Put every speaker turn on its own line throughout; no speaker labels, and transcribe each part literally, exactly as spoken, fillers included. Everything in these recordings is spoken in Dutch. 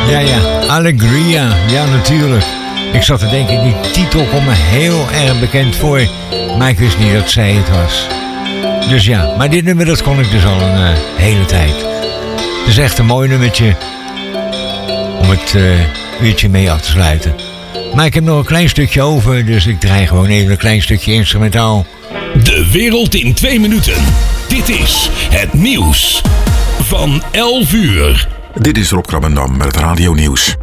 Ja, ja, Allegria. Ja, natuurlijk. Ik zat te denken, die titel komt me heel erg bekend voor. Maar ik wist niet dat zij het was. Dus ja, maar dit nummer dat kon ik dus al een uh, hele tijd. Het is echt een mooi nummertje om het uh, uurtje mee af te sluiten. Maar ik heb nog een klein stukje over, dus ik draai gewoon even een klein stukje instrumentaal.
De wereld in twee minuten. Dit is het nieuws van elf uur.
Dit is Rob Krabbendam met het radionieuws.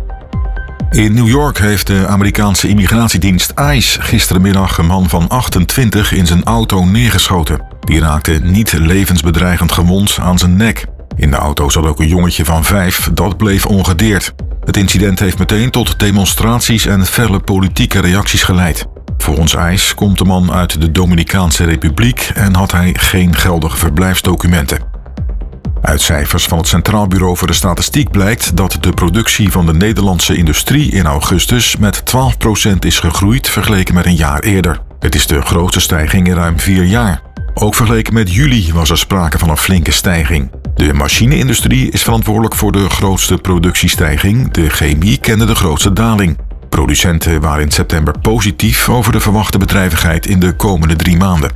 In New York heeft de Amerikaanse immigratiedienst ICE gisterenmiddag een man van achtentwintig in zijn auto neergeschoten. Die raakte niet levensbedreigend gewond aan zijn nek. In de auto zat ook een jongetje van vijf, dat bleef ongedeerd. Het incident heeft meteen tot demonstraties en felle politieke reacties geleid. Volgens ICE komt de man uit de Dominicaanse Republiek en had hij geen geldige verblijfsdocumenten. Uit cijfers van het Centraal Bureau voor de Statistiek blijkt dat de productie van de Nederlandse industrie in augustus met twaalf procent is gegroeid vergeleken met een jaar eerder. Het is de grootste stijging in ruim vier jaar. Ook vergeleken met juli was er sprake van een flinke stijging. De machine-industrie is verantwoordelijk voor de grootste productiestijging. De chemie kende de grootste daling. Producenten waren in september positief over de verwachte bedrijvigheid in de komende drie maanden.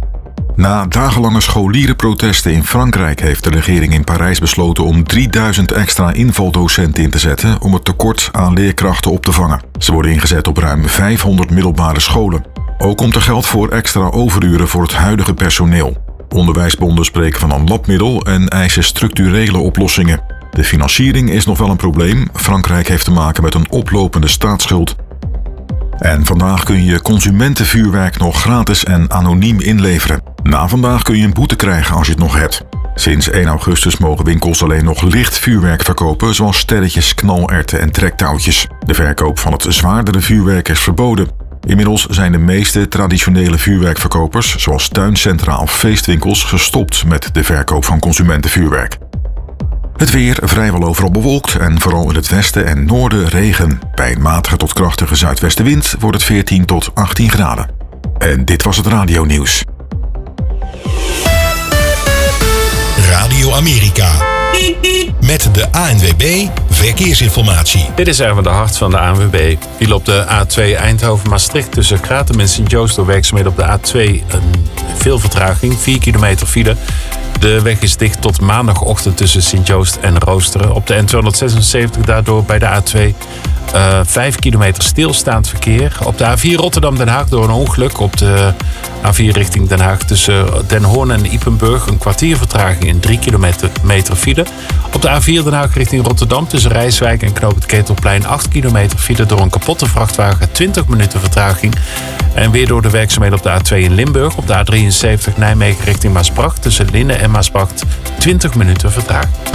Na dagenlange scholierenprotesten in Frankrijk heeft de regering in Parijs besloten om drieduizend extra invaldocenten in te zetten om het tekort aan leerkrachten op te vangen. Ze worden ingezet op ruim vijfhonderd middelbare scholen. Ook komt er geld voor extra overuren voor het huidige personeel. Onderwijsbonden spreken van een labmiddel en eisen structurele oplossingen. De financiering is nog wel een probleem. Frankrijk heeft te maken met een oplopende staatsschuld. En vandaag kun je consumentenvuurwerk nog gratis en anoniem inleveren. Na vandaag kun je een boete krijgen als je het nog hebt. Sinds één augustus mogen winkels alleen nog licht vuurwerk verkopen, zoals sterretjes, knalerwten en trektouwtjes. De verkoop van het zwaardere vuurwerk is verboden. Inmiddels zijn de meeste traditionele vuurwerkverkopers, zoals tuincentra of feestwinkels, gestopt met de verkoop van consumentenvuurwerk. Het weer vrijwel overal bewolkt en vooral in het westen en noorden regen. Bij een matige tot krachtige zuidwestenwind wordt het veertien tot achttien graden. En dit was het radionieuws.
Radio Amerika. Met de A N W B Verkeersinformatie.
Dit is Erwin de Hart van de A N W B. Viel op de A twee Eindhoven-Maastricht tussen Kratem en Sint-Joost door werkzaamheden op de A twee een veel vertraging. vier kilometer file. De weg is dicht tot maandagochtend tussen Sint-Joost en Roosteren. Op de N tweehonderdzesenzeventig daardoor bij de A twee uh, vijf kilometer stilstaand verkeer. Op de A vier Rotterdam-Den Haag door een ongeluk. Op de A vier richting Den Haag tussen Den Hoorn en Ypenburg een kwartier vertraging in drie kilometer meter file. Op de A vier Den Haag richting Rotterdam tussen Rijswijk en Knoop het Ketelplein acht kilometer file door een kapotte vrachtwagen, twintig minuten vertraging. En weer door de werkzaamheden op de A twee in Limburg. Op de A drieënzeventig Nijmegen richting Maasbracht tussen Linnen en Maasbracht twintig minuten vertraging.